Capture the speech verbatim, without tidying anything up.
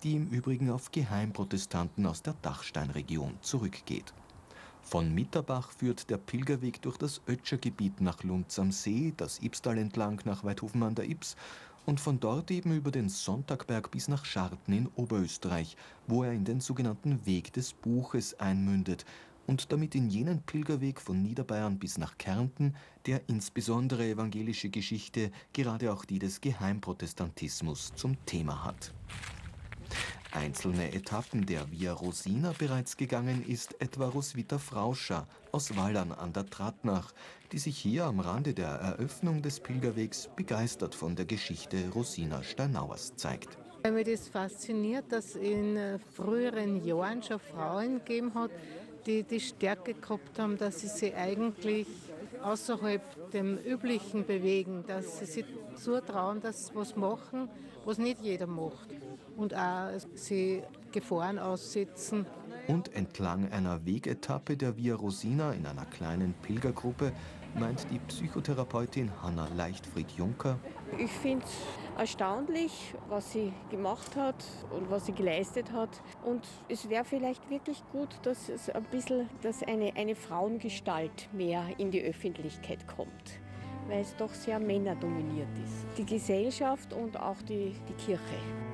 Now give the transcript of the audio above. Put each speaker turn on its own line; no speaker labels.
die im Übrigen auf Geheimprotestanten aus der Dachsteinregion zurückgeht. Von Mitterbach führt der Pilgerweg durch das Ötschergebiet nach Lunz am See, das Ybbstal entlang nach Waidhofen an der Ybbs und von dort eben über den Sonntagberg bis nach Scharten in Oberösterreich, wo er in den sogenannten Weg des Buches einmündet und damit in jenen Pilgerweg von Niederbayern bis nach Kärnten, der insbesondere evangelische Geschichte, gerade auch die des Geheimprotestantismus, zum Thema hat. Einzelne Etappen der Via Rosina bereits gegangen ist etwa Roswitha Frauscher aus Wallern an der Tratnach, die sich hier am Rande der Eröffnung des Pilgerwegs begeistert von der Geschichte Rosina Steinauers zeigt.
Weil mich das fasziniert, dass in früheren Jahren schon Frauen gegeben hat, die die Stärke gehabt haben, dass sie sich eigentlich außerhalb dem Üblichen bewegen, dass sie sich zutrauen, dass sie was machen, was nicht jeder macht. Und auch sie Gefahren aussetzen.
Und entlang einer Wegetappe der Via Rosina in einer kleinen Pilgergruppe meint die Psychotherapeutin Hanna Leichtfried-Juncker:
Ich finde es erstaunlich, was sie gemacht hat und was sie geleistet hat. Und es wäre vielleicht wirklich gut, dass es ein bisschen, dass eine, eine Frauengestalt mehr in die Öffentlichkeit kommt, weil es doch sehr männerdominiert ist. Die Gesellschaft und auch die, die Kirche.